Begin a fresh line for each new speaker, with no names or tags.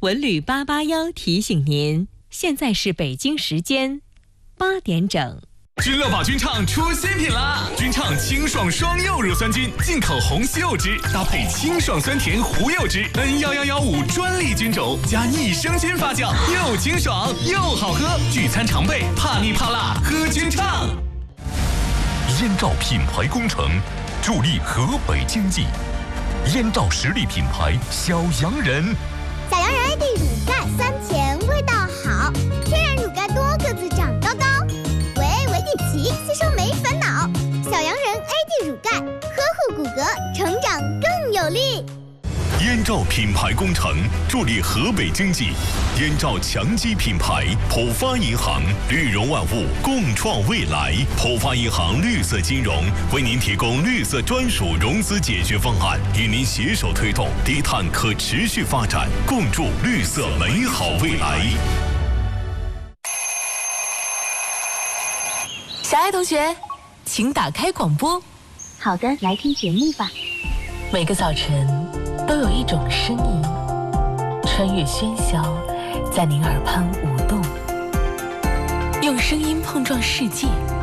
文旅881提醒您，现在是北京时间8点整。
君乐宝君畅出新品啦！君畅清爽双柚乳酸菌，进口红西柚汁，搭配清爽酸甜胡柚汁 ，N1115专利菌种加益生菌发酵，又清爽又好喝。聚餐常备，怕腻怕辣，喝君畅。
燕赵品牌工程，助力河北经济。燕赵实力品牌小洋人，
小洋人 AD 乳盖酸甜，味道好，天然乳盖多个子长高高。维迪奇吸收没烦恼，小洋人 AD 乳盖呵护骨骼，成长更有力。
燕赵品牌工程助力河北经济，燕赵强基品牌，浦发银行，绿融万物，共创未来。浦发银行绿色金融为您提供绿色专属融资解决方案，与您携手推动低碳可持续发展，共筑绿色美好未来。
小爱同学，请打开广播。
好的，来听节目吧。
每个早晨都有一种声音，穿越喧嚣，在您耳畔舞动，用声音碰撞世界。